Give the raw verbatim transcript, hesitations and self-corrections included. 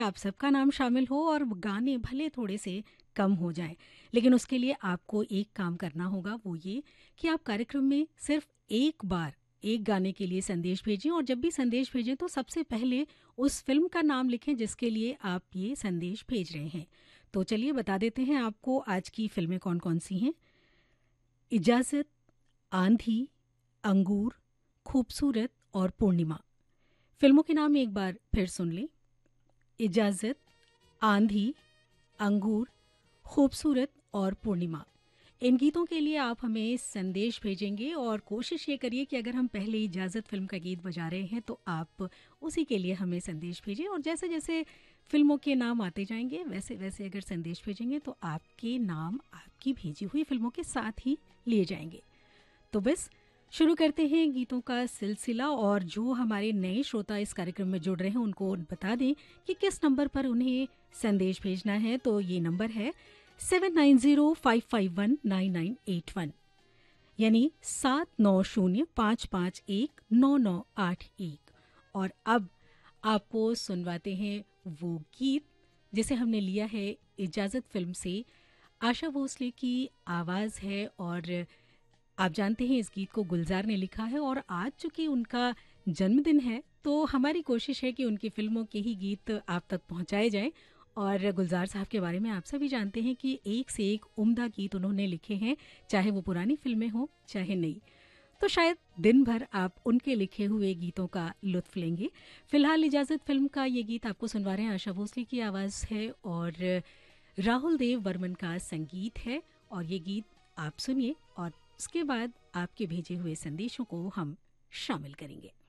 आप सबका नाम शामिल हो और गाने भले थोड़े से कम हो जाएं, लेकिन उसके लिए आपको एक काम करना होगा, वो ये कि आप कार्यक्रम में सिर्फ एक बार एक गाने के लिए संदेश भेजें और जब भी संदेश भेजें तो सबसे पहले उस फिल्म का नाम लिखें जिसके लिए आप ये संदेश भेज रहे हैं। तो चलिए बता देते हैं आपको आज की फिल्में कौन कौन सी हैं। इजाज़त, आंधी, अंगूर, खूबसूरत और पूर्णिमा। फिल्मों के नाम एक बार फिर सुन लें। इजाज़त, आंधी, अंगूर, खूबसूरत और पूर्णिमा। इन गीतों के लिए आप हमें संदेश भेजेंगे और कोशिश ये करिए कि अगर हम पहले इजाज़त फिल्म का गीत बजा रहे हैं तो आप उसी के लिए हमें संदेश भेजें और जैसे जैसे फिल्मों के नाम आते जाएंगे वैसे वैसे अगर संदेश भेजेंगे तो आपके नाम आपकी भेजी हुई फिल्मों के साथ ही लिए जाएंगे। तो बस शुरू करते हैं गीतों का सिलसिला और जो हमारे नए श्रोता इस कार्यक्रम में जुड़ रहे हैं उनको बता दें कि किस नंबर पर उन्हें संदेश भेजना है। तो ये नंबर है seven nine zero five five one nine nine eight one, यानी सात नौ शून्य पाँच पाँच एक नौ नौ आठ एक। और अब आपको सुनवाते हैं वो गीत जिसे हमने लिया है इजाज़त फिल्म से। आशा भोसले की आवाज़ है और आप जानते हैं इस गीत को गुलजार ने लिखा है और आज चूंकि उनका जन्मदिन है तो हमारी कोशिश है कि उनकी फिल्मों के ही गीत आप तक पहुंचाए जाएं। और गुलजार साहब के बारे में आप सभी जानते हैं कि एक से एक उम्दा गीत उन्होंने लिखे हैं, चाहे वो पुरानी फिल्में हों चाहे नई। तो शायद दिन भर आप उनके लिखे हुए गीतों का लुत्फ लेंगे। फिलहाल इजाज़त फिल्म का ये गीत आपको सुनवा रहे हैं, आशा भोसले की आवाज़ है और राहुल देव बर्मन का संगीत है। और ये गीत आप सुनिए और उसके बाद आपके भेजे हुए संदेशों को हम शामिल करेंगे।